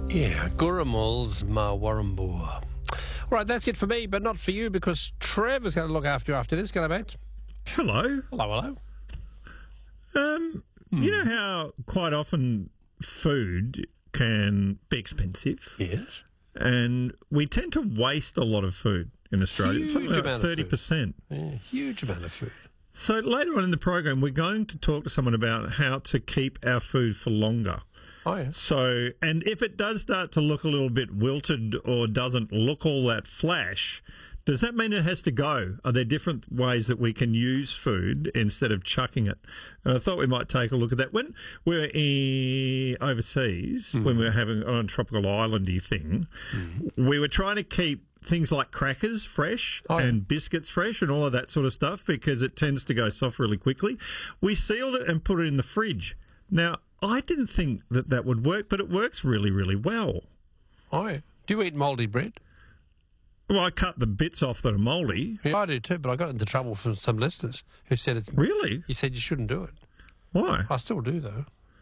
Yeah, Gurumul's Ma Warrambur. Right, that's it for me, but not for you, because Trevor's going to look after you after this. G'day, mate. Hello. Hello. You know how quite often food can be expensive? Yes. And we tend to waste a lot of food in Australia. Huge Something like amount of 30%. Yeah, huge amount of food. So later on in the program, we're going to talk to someone about how to keep our food for longer. Oh, yeah. So, and if it does start to look a little bit wilted or doesn't look all that flash, does that mean it has to go? Are there different ways that we can use food instead of chucking it? And I thought we might take a look at that. When we were overseas, when we were having on a tropical islandy thing, we were trying to keep things like crackers fresh and biscuits fresh and all of that sort of stuff because it tends to go soft really quickly. We sealed it and put it in the fridge. Now, I didn't think that that would work, but it works really, really well. Oh, yeah. Do you eat mouldy bread? Well, I cut the bits off that are mouldy. Yeah, I do too, but I got into trouble from some listeners who said it's... Really? You said you shouldn't do it. Why? I still do, though.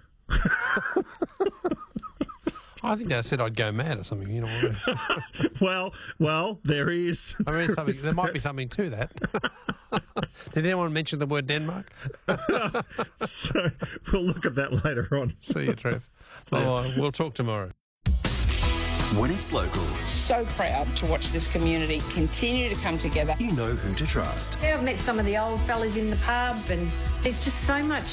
I think they said I'd go mad or something, you know what I mean? Well, there is. I mean, there might be something to that. Did anyone mention the word Denmark? So we'll look at that later on. See you, Trev. We'll talk tomorrow. When it's local, So proud to watch this community continue to come together. you know who to trust. Yeah, I've met some of the old fellas in the pub, and there's just so much